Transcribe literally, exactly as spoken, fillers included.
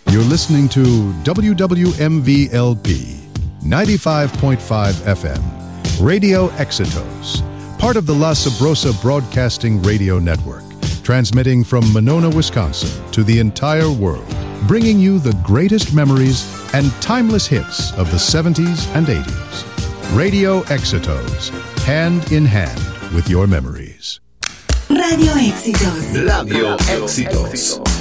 You're listening to W W M V L P ninety-five point five F M, Radio Éxitos, part of the La Sabrosa Broadcasting Radio Network, transmitting from Monona, Wisconsin to the entire world, bringing you the greatest memories and timeless hits of the seventies and eighties. Radio Éxitos, hand in hand with your memories. Radio Éxitos. Radio Éxitos.